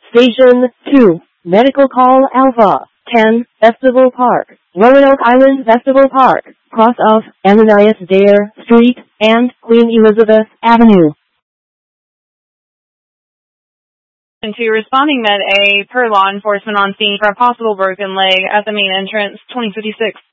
Station 2, Medical Call Alpha 10, Festival Park, Roanoke Island Festival Park, cross of Ananias Dare Street and Queen Elizabeth Avenue. And to responding med A per law enforcement on scene for a possible broken leg at the main entrance, 2056.